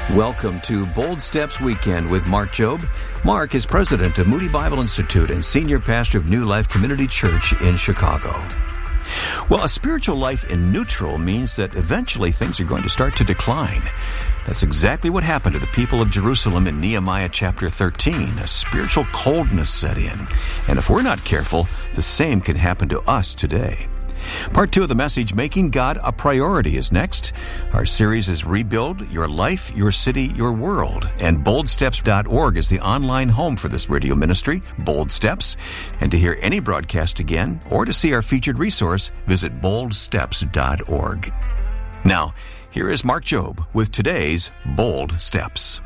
Welcome to Bold Steps Weekend with Mark Jobe. Mark is president of Moody Bible Institute and senior pastor of New Life Community Church in Chicago. Well, a spiritual life in neutral means that eventually things are going to start to decline. That's exactly what happened to the people of Jerusalem in Nehemiah chapter 13. A spiritual coldness set in. And if we're not careful, the same can happen to us today. Part 2 of the message, Making God a Priority, is next. Our series is Rebuild Your Life, Your City, Your World. And boldsteps.org is the online home for this radio ministry, Bold Steps. And to hear any broadcast again or to see our featured resource, visit boldsteps.org. Now, here is Mark Jobe with today's Bold Steps.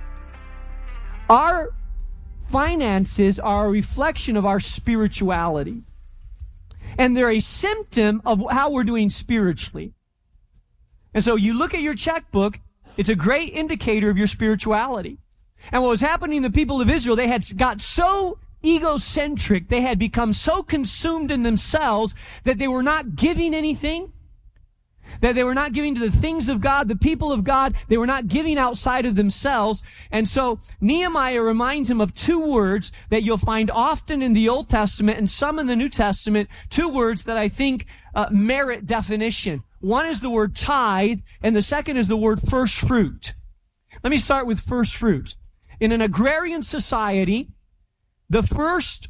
Our finances are a reflection of our spirituality. And they're a symptom of how we're doing spiritually. And so you look at your checkbook, it's a great indicator of your spirituality. And what was happening to the people of Israel, they had got so egocentric, they had become so consumed in themselves that they were not giving anything, that they were not giving to the things of God, the people of God. They were not giving outside of themselves. And so Nehemiah reminds him of two words that you'll find often in the Old Testament and some in the New Testament, two words that I think merit definition. One is the word tithe, and the second is the word first fruit. Let me start with first fruit. In an agrarian society, the first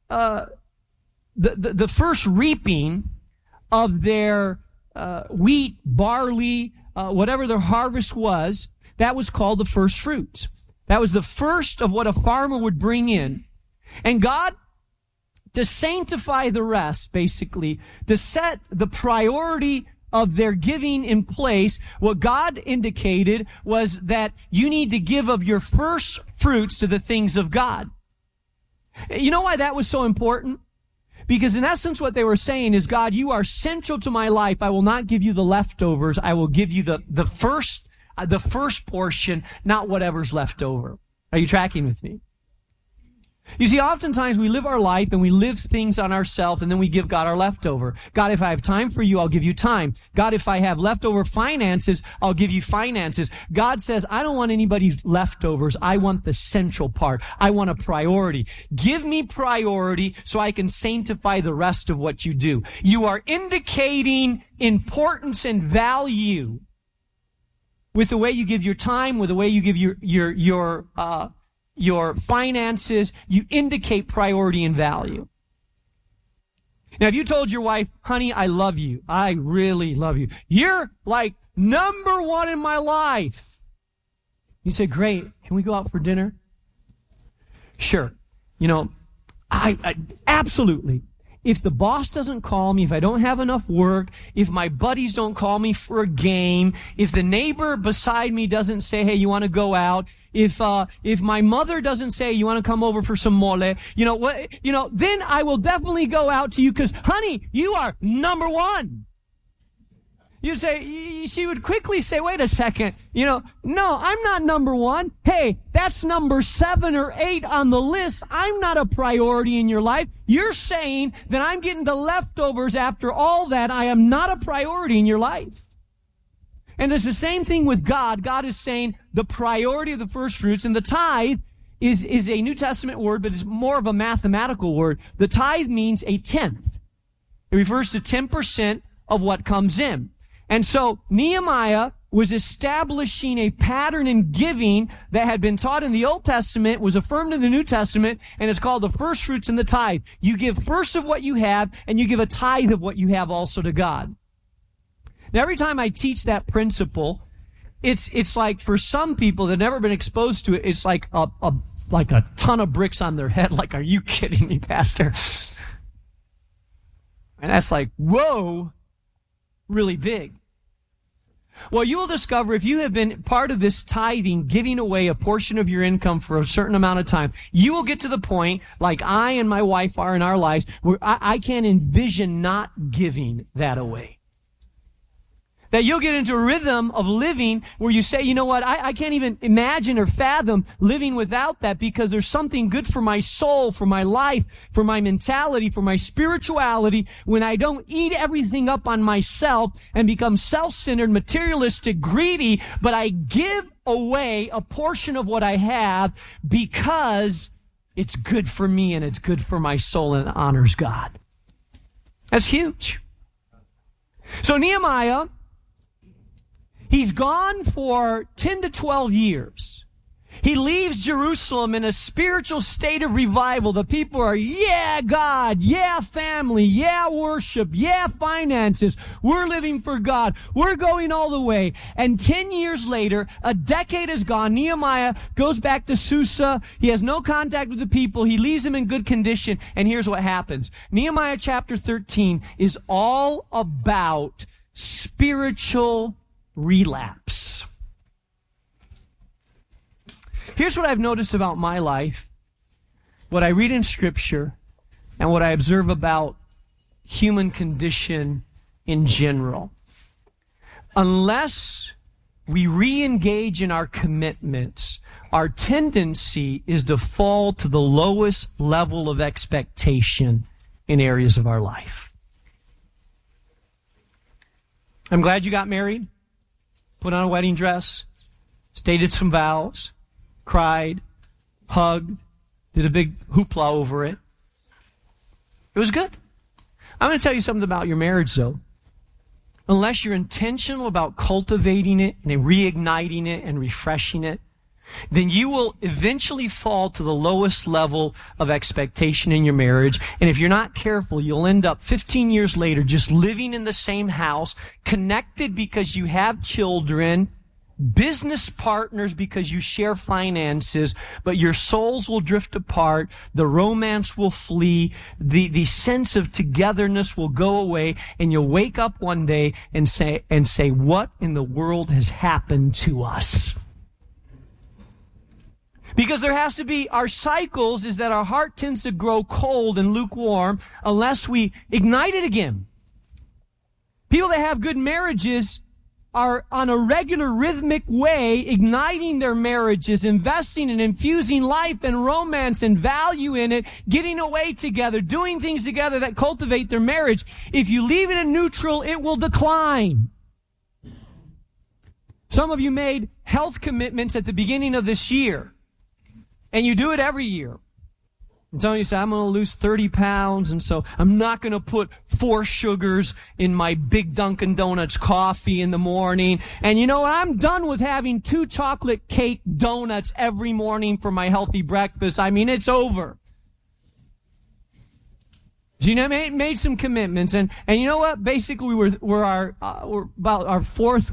reaping of their wheat, barley, whatever their harvest was, that was called the first fruits. That was the first of what a farmer would bring in. And God, to sanctify the rest, basically, to set the priority of their giving in place, what God indicated was that you need to give of your first fruits to the things of God. You know why that was so important? Because in essence, what they were saying is, God, you are central to my life. I will not give you the leftovers. I will give you the first portion, not whatever's left over. Are you tracking with me? You see, oftentimes we live our life and we live things on ourselves and then we give God our leftover. God, if I have time for you, I'll give you time. God, if I have leftover finances, I'll give you finances. God says, I don't want anybody's leftovers. I want the central part. I want a priority. Give me priority so I can sanctify the rest of what you do. You are indicating importance and value with the way you give your time, with the way you give your finances. You indicate priority and value. Now, if you told your wife, honey, I love you. I really love you. You're like number one in my life. You'd say, great. Can we go out for dinner? Sure. You know, I absolutely. If the boss doesn't call me, if I don't have enough work, if my buddies don't call me for a game, if the neighbor beside me doesn't say, hey, you want to go out, if my mother doesn't say, you want to come over for some mole, then I will definitely go out to you because, honey, you are number one. You say, she would quickly say, wait a second, no, I'm not number one. Hey, that's number 7 or 8 on the list. I'm not a priority in your life. You're saying that I'm getting the leftovers after all that. I am not a priority in your life. And it's the same thing with God. God is saying the priority of the first fruits, and the tithe is a New Testament word, but it's more of a mathematical word. The tithe means a tenth. It refers to 10% of what comes in. And so Nehemiah was establishing a pattern in giving that had been taught in the Old Testament, was affirmed in the New Testament, and it's called the first fruits and the tithe. You give first of what you have, and you give a tithe of what you have also to God. Now, every time I teach that principle, it's like for some people that have never been exposed to it, it's like a ton of bricks on their head. Like, are you kidding me, Pastor? And that's like, whoa, really big. Well, you will discover if you have been part of this tithing, giving away a portion of your income for a certain amount of time, you will get to the point, like I and my wife are in our lives, where I can't envision not giving that away. That you'll get into a rhythm of living where you say, you know what, I can't even imagine or fathom living without that because there's something good for my soul, for my life, for my mentality, for my spirituality when I don't eat everything up on myself and become self-centered, materialistic, greedy, but I give away a portion of what I have because it's good for me and it's good for my soul and it honors God. That's huge. So Nehemiah, he's gone for 10 to 12 years. He leaves Jerusalem in a spiritual state of revival. The people are, yeah, God, yeah, family, yeah, worship, yeah, finances. We're living for God. We're going all the way. And 10 years later, a decade has gone. Nehemiah goes back to Susa. He has no contact with the people. He leaves them in good condition. And here's what happens. Nehemiah chapter 13 is all about spiritual relapse. Here's what I've noticed about my life, what I read in Scripture, and what I observe about human condition in general. Unless we re-engage in our commitments, our tendency is to fall to the lowest level of expectation in areas of our life. I'm glad you got married, put on a wedding dress, stated some vows, cried, hugged, did a big hoopla over it. It was good. I'm going to tell you something about your marriage, though. Unless you're intentional about cultivating it and reigniting it and refreshing it, then you will eventually fall to the lowest level of expectation in your marriage. And if you're not careful, you'll end up 15 years later just living in the same house, connected because you have children, business partners because you share finances, but your souls will drift apart, the romance will flee, the sense of togetherness will go away, and you'll wake up one day and say, what in the world has happened to us? Because there has to be, our cycles is that our heart tends to grow cold and lukewarm unless we ignite it again. People that have good marriages are on a regular rhythmic way igniting their marriages, investing and infusing life and romance and value in it, getting away together, doing things together that cultivate their marriage. If you leave it in neutral, it will decline. Some of you made health commitments at the beginning of this year, and you do it every year. I'm telling you, say, I'm going to lose 30 pounds, and so I'm not going to put 4 sugars in my big Dunkin' Donuts coffee in the morning. And you know what? I'm done with having 2 chocolate cake donuts every morning for my healthy breakfast. I mean, it's over. So, you know, made some commitments, and you know what? Basically, we're about our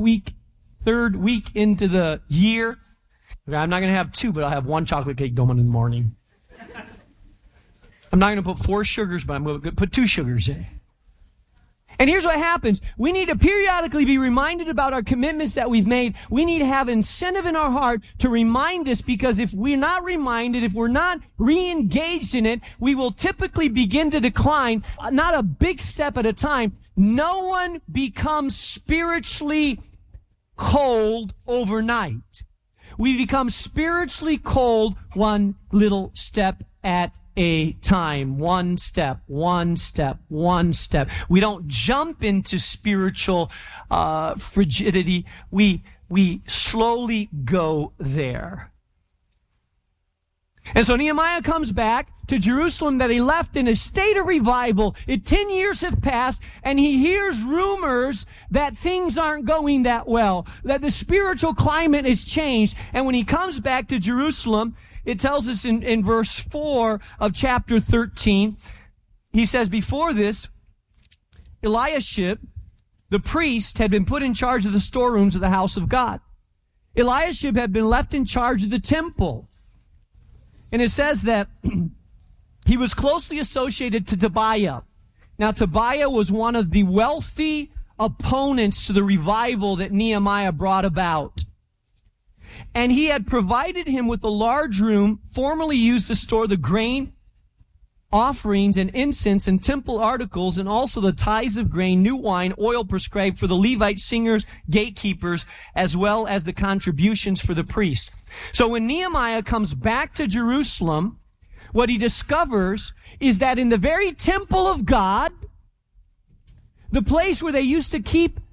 3rd week into the year. I'm not going to have 2, but I'll have 1 chocolate cake donut in the morning. I'm not going to put 4 sugars, but I'm going to put 2 sugars in. And here's what happens. We need to periodically be reminded about our commitments that we've made. We need to have incentive in our heart to remind us, because if we're not reminded, if we're not re-engaged in it, we will typically begin to decline, not a big step at a time. No one becomes spiritually cold overnight. We become spiritually cold one little step at a time. One step, one step, one step. We don't jump into spiritual frigidity. We slowly go there. And so Nehemiah comes back to Jerusalem that he left in a state of revival. 10 years have passed, and he hears rumors that things aren't going that well, that the spiritual climate has changed. And when he comes back to Jerusalem, it tells us in verse 4 of chapter 13, he says, before this, Eliashib, the priest, had been put in charge of the storerooms of the house of God. Eliashib had been left in charge of the temple. And it says that he was closely associated to Tobiah. Now, Tobiah was one of the wealthy opponents to the revival that Nehemiah brought about. And he had provided him with a large room formerly used to store the grain, offerings, and incense and temple articles, and also the tithes of grain, new wine, oil prescribed for the Levite singers, gatekeepers, as well as the contributions for the priest. So when Nehemiah comes back to Jerusalem, what he discovers is that in the very temple of God, the place where they used to keep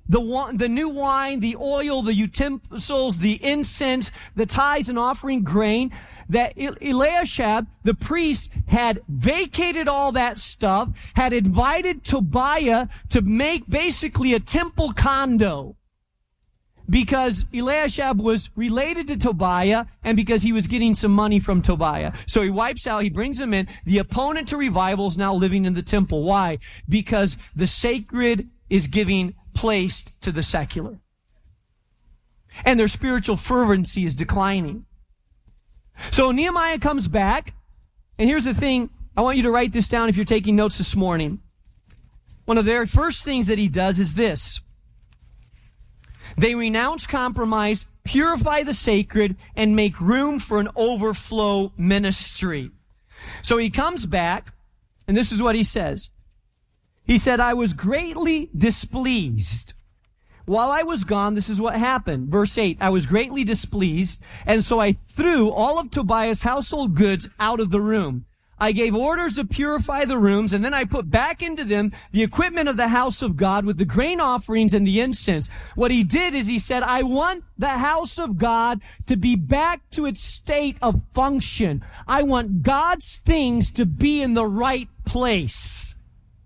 the new wine, the oil, the utensils, the incense, the tithes and offering grain, that Eliashib, the priest, had vacated all that stuff, had invited Tobiah to make basically a temple condo. Because Eliashib was related to Tobiah and because he was getting some money from Tobiah. So he wipes out, he brings him in. The opponent to revival is now living in the temple. Why? Because the sacred is giving place to the secular. And their spiritual fervency is declining. So Nehemiah comes back, and here's the thing. I want you to write this down if you're taking notes this morning. One of the very first things that he does is this. They renounce compromise, purify the sacred, and make room for an overflow ministry. So he comes back, and this is what he says. He said, I was greatly displeased. While I was gone, this is what happened. Verse 8, I was greatly displeased, and so I threw all of Tobiah's household goods out of the room. I gave orders to purify the rooms, and then I put back into them the equipment of the house of God with the grain offerings and the incense. What he did is he said, I want the house of God to be back to its state of function. I want God's things to be in the right place.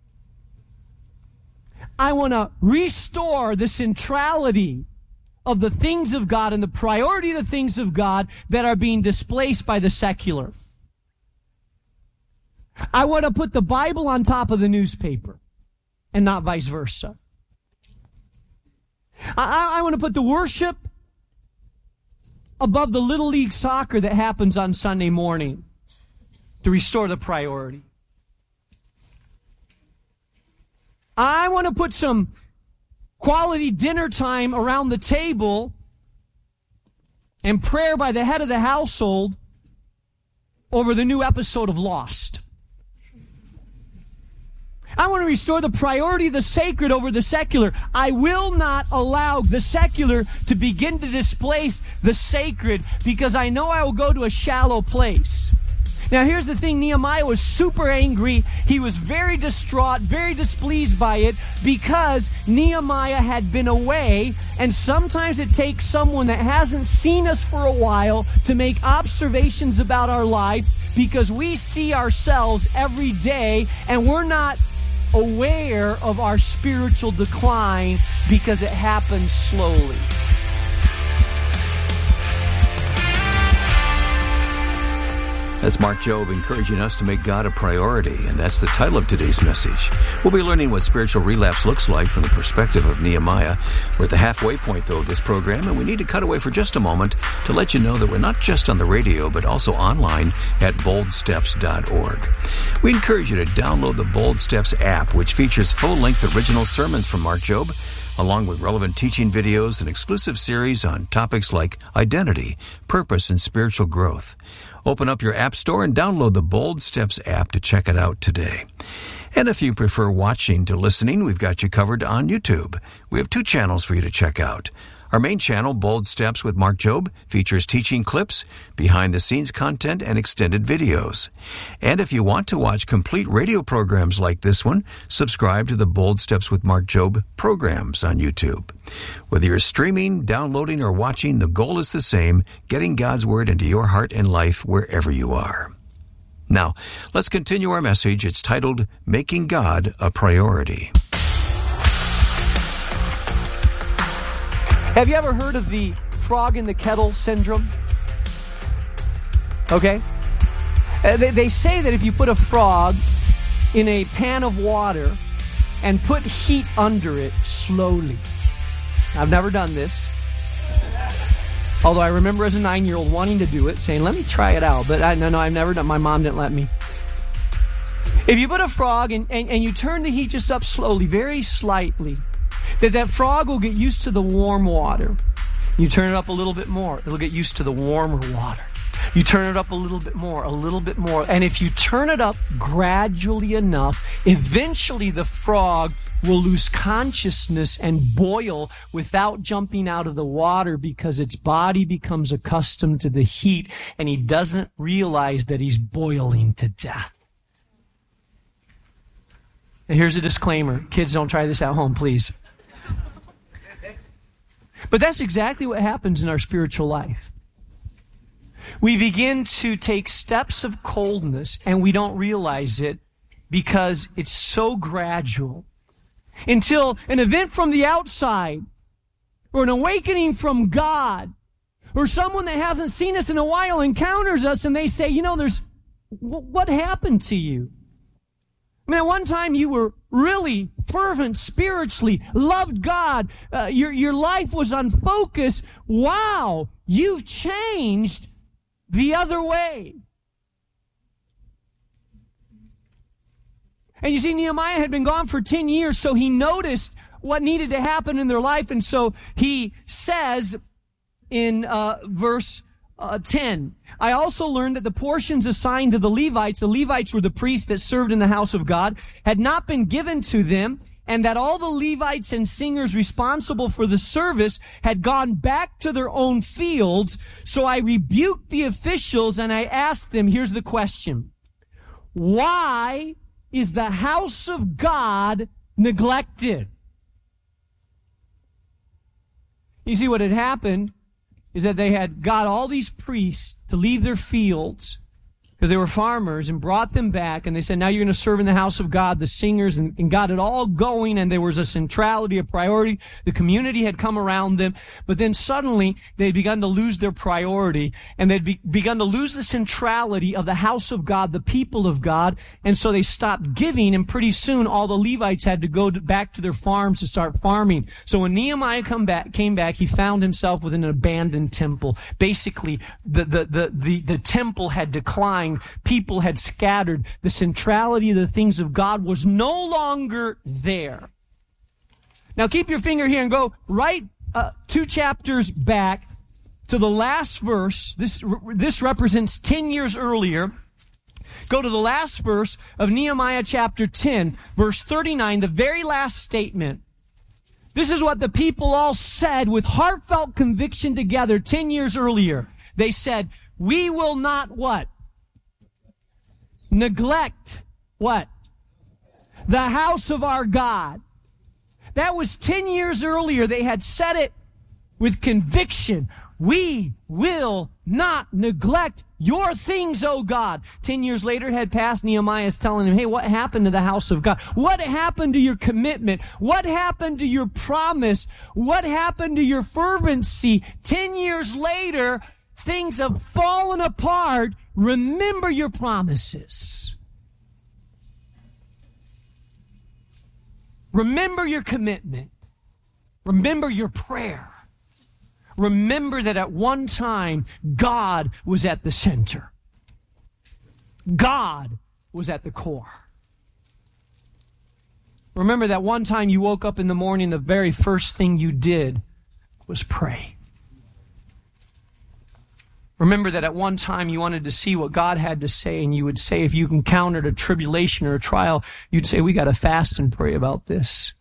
I want to restore the centrality of the things of God and the priority of the things of God that are being displaced by the secular. I want to put the Bible on top of the newspaper and not vice versa. I want to put the worship above the Little League soccer that happens on Sunday morning to restore the priority. I want to put some quality dinner time around the table and prayer by the head of the household over the new episode of Lost. I want to restore the priority of the sacred over the secular. I will not allow the secular to begin to displace the sacred because I know I will go to a shallow place. Now here's the thing, Nehemiah was super angry. He was very distraught, very displeased by it because Nehemiah had been away, and sometimes it takes someone that hasn't seen us for a while to make observations about our life because we see ourselves every day and we're not aware of our spiritual decline because it happens slowly. That's Mark Jobe encouraging us to make God a priority, and that's the title of today's message. We'll be learning what spiritual relapse looks like from the perspective of Nehemiah. We're at the halfway point, though, of this program, and we need to cut away for just a moment to let you know that we're not just on the radio, but also online at boldsteps.org. We encourage you to download the Bold Steps app, which features full-length original sermons from Mark Jobe, along with relevant teaching videos and exclusive series on topics like identity, purpose, and spiritual growth. Open up your app store and download the Bold Steps app to check it out today. And if you prefer watching to listening, we've got you covered on YouTube. We have 2 channels for you to check out. Our main channel, Bold Steps with Mark Jobe, features teaching clips, behind-the-scenes content, and extended videos. And if you want to watch complete radio programs like this one, subscribe to the Bold Steps with Mark Jobe programs on YouTube. Whether you're streaming, downloading, or watching, the goal is the same, getting God's Word into your heart and life wherever you are. Now, let's continue our message. It's titled, Making God a Priority. Have you ever heard of the frog in the kettle syndrome? Okay. They say that if you put a frog in a pan of water and put heat under it slowly. I've never done this. Although I remember as a 9-year-old wanting to do it, saying, let me try it out. But no, I've never done. My mom didn't let me. If you put a frog and you turn the heat just up slowly, very slightly, that frog will get used to the warm water. You turn it up a little bit more, it'll get used to the warmer water. You turn it up a little bit more. And if you turn it up gradually enough, eventually the frog will lose consciousness and boil without jumping out of the water because its body becomes accustomed to the heat and he doesn't realize that he's boiling to death. And here's a disclaimer. Kids, don't try this at home, please. But that's exactly what happens in our spiritual life. We begin to take steps of coldness, and we don't realize it because it's so gradual. Until an event from the outside, or an awakening from God, or someone that hasn't seen us in a while encounters us and they say, what happened to you? I mean, at one time you were really fervent spiritually, loved God, your life was unfocused. Wow, you've changed the other way. And you see, Nehemiah had been gone for 10 years, so he noticed what needed to happen in their life. And so he says in verse 10, I also learned that the portions assigned to the Levites were the priests that served in the house of God, had not been given to them, and that all the Levites and singers responsible for the service had gone back to their own fields. So I rebuked the officials and I asked them, here's the question: why is the house of God neglected? You see, what had happened is that they had got all these priests to leave their fields because they were farmers, and brought them back, and they said, now you're going to serve in the house of God, the singers, and got it all going, and there was a centrality, a priority. The community had come around them, but then suddenly they'd begun to lose their priority, and they'd begun to lose the centrality of the house of God, the people of God, and so they stopped giving, and pretty soon all the Levites had to go back to their farms to start farming. So when Nehemiah came back, he found himself with an abandoned temple. Basically, the temple had declined. People had scattered. The centrality of the things of God was no longer there. Now keep your finger here and go right 2 chapters back to the last verse. This represents 10 years earlier. Go to the last verse of Nehemiah chapter 10, verse 39, the very last statement. This is what the people all said with heartfelt conviction together 10 years earlier. They said, we will not what? Neglect what? The house of our God. That was 10 years earlier. They had said it with conviction. We will not neglect your things, O God. 10 years later had passed. Nehemiah is telling him, hey, what happened to the house of God? What happened to your commitment? What happened to your promise? What happened to your fervency? 10 years later, things have fallen apart. Remember your promises. Remember your commitment. Remember your prayer. Remember that at one time, God was at the center. God was at the core. Remember that one time you woke up in the morning, the very first thing you did was pray. Remember that at one time you wanted to see what God had to say, and you would say, if you encountered a tribulation or a trial, you'd say, we got to fast and pray about this.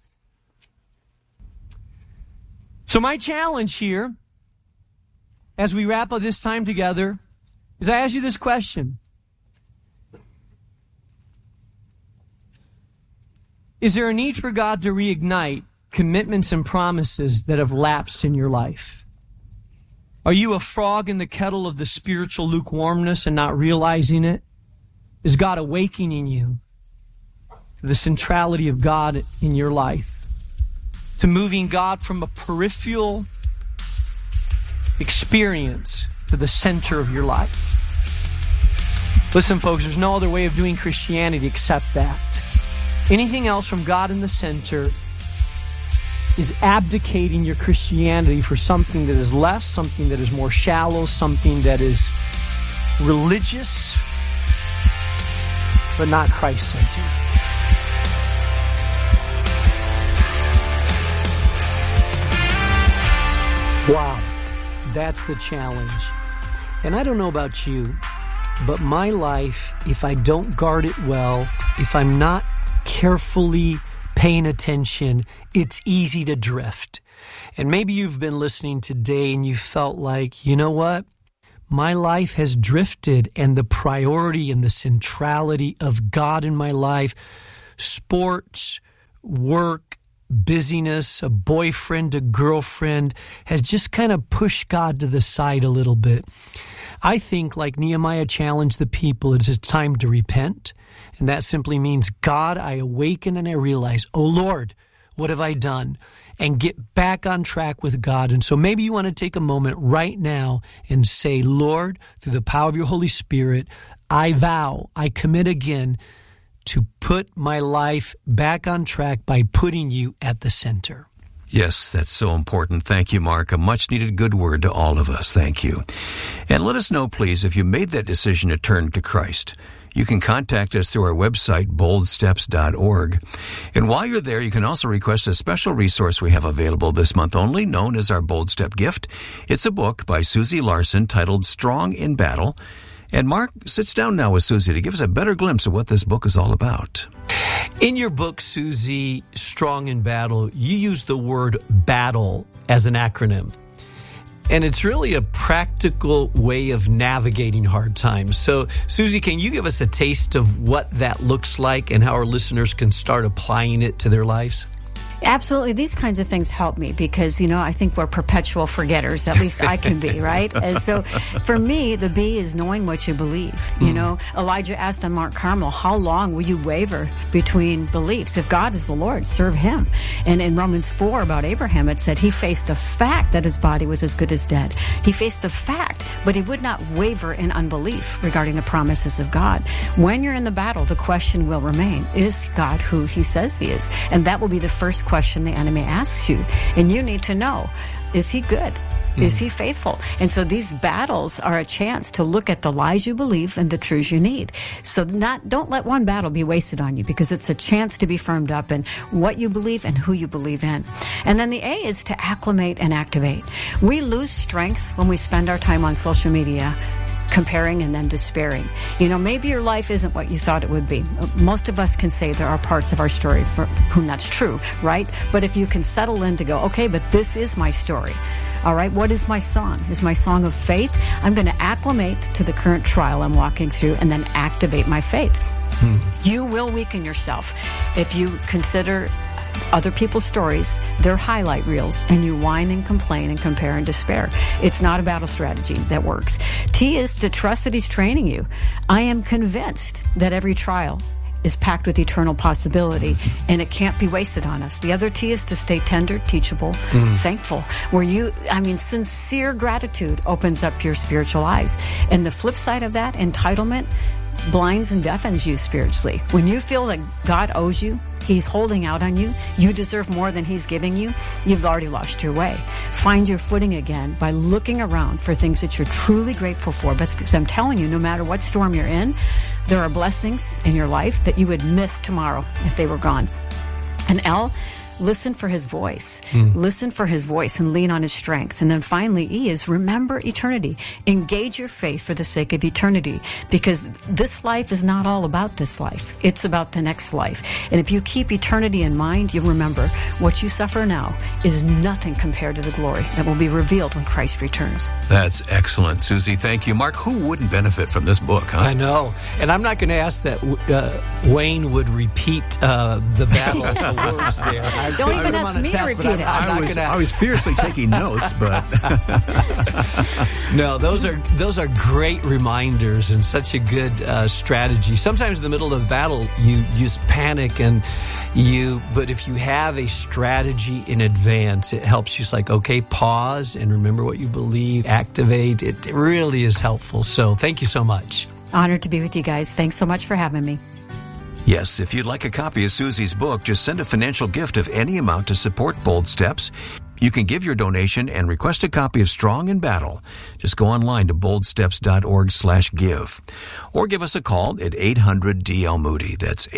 So my challenge here, as we wrap up this time together, is I ask you this question. Is there a need for God to reignite commitments and promises that have lapsed in your life? Are you a frog in the kettle of the spiritual lukewarmness and not realizing it? Is God awakening you to the centrality of God in your life? To moving God from a peripheral experience to the center of your life? Listen, folks, there's no other way of doing Christianity except that. Anything else from God in the center is abdicating your Christianity for something that is less, something that is more shallow, something that is religious, but not Christ-centered. Wow, that's the challenge. And I don't know about you, but my life, if I don't guard it well, if I'm not carefully paying attention, it's easy to drift. And maybe you've been listening today and you felt like, you know what? My life has drifted, and the priority and the centrality of God in my life, sports, work, busyness, a boyfriend, a girlfriend, has just kind of pushed God to the side a little bit. I think, like Nehemiah challenged the people, it's time to repent. And that simply means, God, I awaken and I realize, oh Lord, what have I done? And get back on track with God. And so maybe you want to take a moment right now and say, Lord, through the power of your Holy Spirit, I vow, I commit again to put my life back on track by putting you at the center. Yes, that's so important. Thank you, Mark. A much-needed good word to all of us. Thank you. And let us know, please, if you made that decision to turn to Christ. You can contact us through our website, boldsteps.org. And while you're there, you can also request a special resource we have available this month only, known as our Bold Step Gift. It's a book by Susie Larson titled Strong in Battle. And Mark sits down now with Susie to give us a better glimpse of what this book is all about. In your book, Susie, Strong in Battle, you use the word battle as an acronym. And it's really a practical way of navigating hard times. So, Susie, can you give us a taste of what that looks like and how our listeners can start applying it to their lives? Absolutely. These kinds of things help me because, I think we're perpetual forgetters. At least I can be, right? And so for me, the B is knowing what you believe. Elijah asked on Mount Carmel, how long will you waver between beliefs? If God is the Lord, serve him. And in Romans 4 about Abraham, it said he faced the fact that his body was as good as dead. He faced the fact, but he would not waver in unbelief regarding the promises of God. When you're in the battle, the question will remain, is God who he says he is? And that will be the first question the enemy asks you. And you need to know, is he good? Is he faithful? And so these battles are a chance to look at the lies you believe and the truths you need. So don't let one battle be wasted on you because it's a chance to be firmed up in what you believe and who you believe in. And then the A is to acclimate and activate. We lose strength when we spend our time on social media comparing and then despairing. Maybe your life isn't what you thought it would be. Most of us can say there are parts of our story for whom that's true, right? But if you can settle in to go, okay, but this is my story. All right, what is my song? Is my song of faith? I'm going to acclimate to the current trial I'm walking through and then activate my faith. You will weaken yourself if you consider other people's stories, their highlight reels, and you whine and complain and compare and despair. It's not a battle strategy that works. T is to trust that he's training you. I am convinced that every trial is packed with eternal possibility, and it can't be wasted on us. The other T is to stay tender, teachable, thankful, where sincere gratitude opens up your spiritual eyes. And the flip side of that, entitlement, blinds and deafens you spiritually. When you feel that God owes you, he's holding out on you, you deserve more than he's giving you, you've already lost your way. Find your footing again by looking around for things that you're truly grateful for. Because I'm telling you, no matter what storm you're in, there are blessings in your life that you would miss tomorrow if they were gone. And L, listen for his voice. Listen for his voice and lean on his strength. And then finally, E is remember eternity. Engage your faith for the sake of eternity, because this life is not all about this life. It's about the next life. And if you keep eternity in mind, you'll remember what you suffer now is nothing compared to the glory that will be revealed when Christ returns. That's excellent, Susie. Thank you. Mark, who wouldn't benefit from this book, huh? I know. And I'm not going to ask that Wayne would repeat the battle of the words there. Don't even ask me to repeat it. I was fiercely taking notes, but no, those are great reminders and such a good strategy. Sometimes in the middle of the battle, you just panic but if you have a strategy in advance, it helps you. It's like, okay, pause and remember what you believe, activate. It really is helpful. So thank you so much. Honored to be with you guys. Thanks so much for having me. Yes, if you'd like a copy of Susie's book, just send a financial gift of any amount to support Bold Steps. You can give your donation and request a copy of Strong in Battle. Just go online to boldsteps.org/give. Or give us a call at 800-DL-MOODY. That's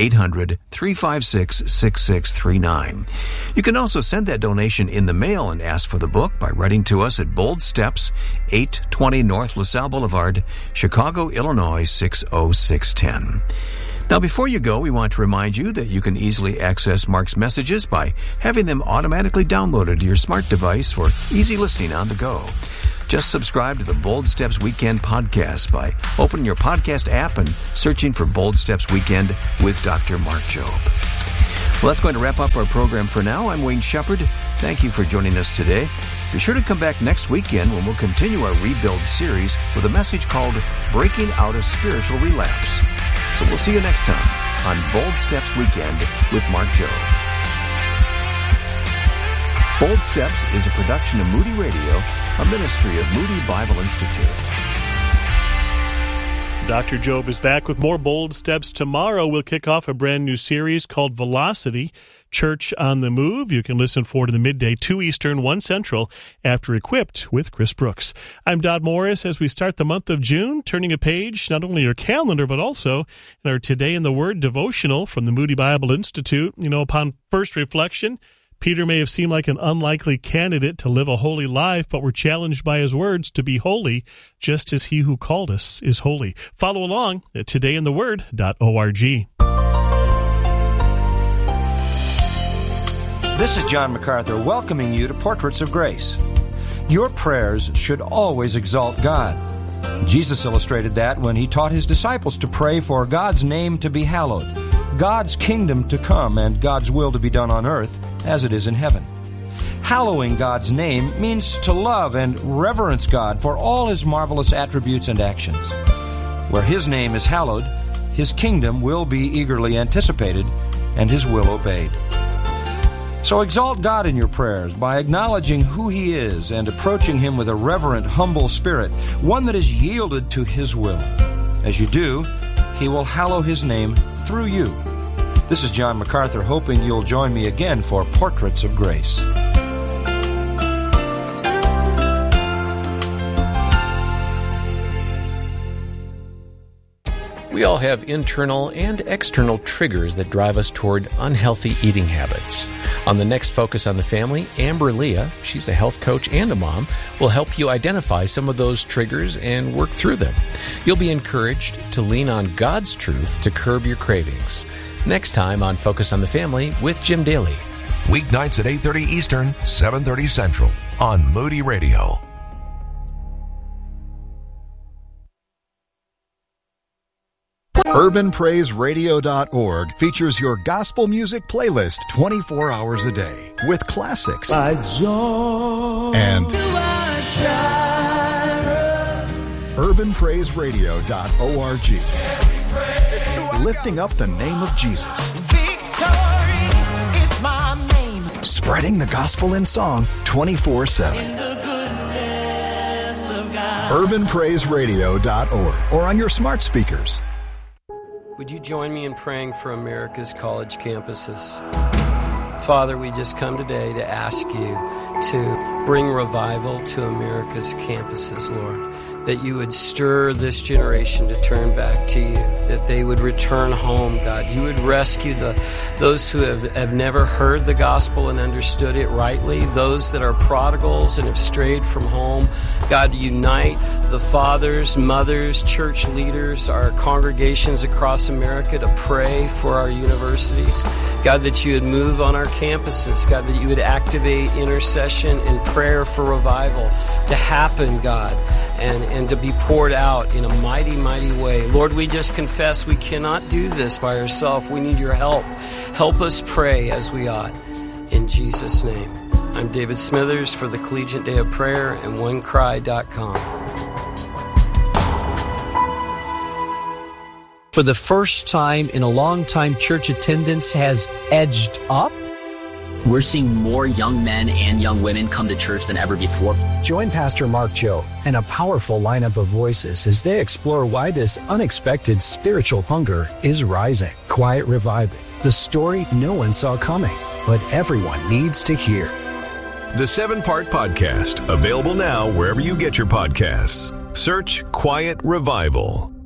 800-356-6639. You can also send that donation in the mail and ask for the book by writing to us at Bold Steps, 820 North LaSalle Boulevard, Chicago, Illinois, 60610. Now, before you go, we want to remind you that you can easily access Mark's messages by having them automatically downloaded to your smart device for easy listening on the go. Just subscribe to the Bold Steps Weekend podcast by opening your podcast app and searching for Bold Steps Weekend with Dr. Mark Jobe. Well, that's going to wrap up our program for now. I'm Wayne Shepherd. Thank you for joining us today. Be sure to come back next weekend when we'll continue our Rebuild series with a message called Breaking Out of Spiritual Relapse. So we'll see you next time on Bold Steps Weekend with Mark Jobe. Bold Steps is a production of Moody Radio, a ministry of Moody Bible Institute. Dr. Jobe is back with more Bold Steps. Tomorrow we'll kick off a brand new series called Velocity, Church on the Move. You can listen for it in the midday, 2 Eastern, 1 Central, after Equipped with Chris Brooks. I'm Dodd Morris as we start the month of June, turning a page not only in our calendar, but also in our Today in the Word devotional from the Moody Bible Institute. Upon first reflection, Peter may have seemed like an unlikely candidate to live a holy life, but we're challenged by his words to be holy, just as he who called us is holy. Follow along at todayintheword.org. This is John MacArthur welcoming you to Portraits of Grace. Your prayers should always exalt God. Jesus illustrated that when he taught his disciples to pray for God's name to be hallowed, God's kingdom to come, and God's will to be done on earth as it is in heaven. Hallowing God's name means to love and reverence God for all his marvelous attributes and actions. Where his name is hallowed, his kingdom will be eagerly anticipated and his will obeyed. So exalt God in your prayers by acknowledging who he is and approaching him with a reverent, humble spirit, one that is yielded to his will. As you do, he will hallow his name through you. This is John MacArthur, hoping you'll join me again for Portraits of Grace. We all have internal and external triggers that drive us toward unhealthy eating habits. On the next Focus on the Family, Amber Leah, she's a health coach and a mom, will help you identify some of those triggers and work through them. You'll be encouraged to lean on God's truth to curb your cravings. Next time on Focus on the Family with Jim Daly. Weeknights at 8:30 Eastern, 7:30 Central on Moody Radio. UrbanPraiseRadio.org features your gospel music playlist 24 hours a day with classics and UrbanPraiseRadio.org, lifting up the name of Jesus. Victory is my name. Spreading the gospel in song 24/7. In the goodness of God. UrbanPraiseRadio.org or on your smart speakers. Would you join me in praying for America's college campuses? Father, we just come today to ask you to bring revival to America's campuses, Lord. That you would stir this generation to turn back to you, that they would return home, God. You would rescue those who have never heard the gospel and understood it rightly, those that are prodigals and have strayed from home. God, unite the fathers, mothers, church leaders, our congregations across America to pray for our universities. God, that you would move on our campuses. God, that you would activate intercession and prayer for revival to happen, God, and to be poured out in a mighty, mighty way. Lord, we just confess we cannot do this by ourselves. We need your help. Help us pray as we ought. In Jesus' name. I'm David Smithers for the Collegiate Day of Prayer and OneCry.com. For the first time in a long time, church attendance has edged up. We're seeing more young men and young women come to church than ever before. Join Pastor Mark Jobe and a powerful lineup of voices as they explore why this unexpected spiritual hunger is rising. Quiet Reviving, the story no one saw coming, but everyone needs to hear. The 7-part podcast, available now wherever you get your podcasts. Search Quiet Revival.